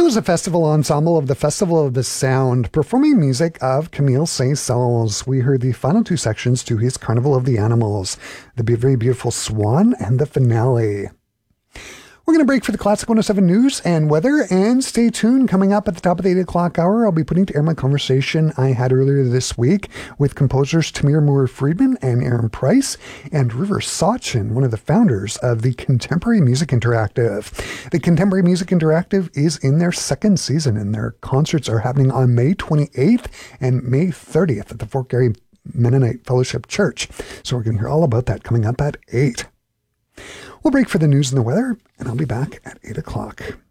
was a festival ensemble of the Festival of the Sound, performing music of Camille Saint-Saëns. We heard the final two sections to his Carnival of the Animals, the very beautiful Swan, and the finale. We're going to break for the Classic 107 news and weather, and stay tuned. Coming up at the top of the 8 o'clock hour, I'll be putting to air my conversation I had earlier this week with composers Tamir Moore-Friedman and Aaron Price, and River Sachin, one of the founders of the Contemporary Music Interactive. The Contemporary Music Interactive is in their second season, and their concerts are happening on May 28th and May 30th at the Fort Garry Mennonite Fellowship Church. So we're going to hear all about that coming up at 8. We'll break for the news and the weather, and I'll be back at 8 o'clock.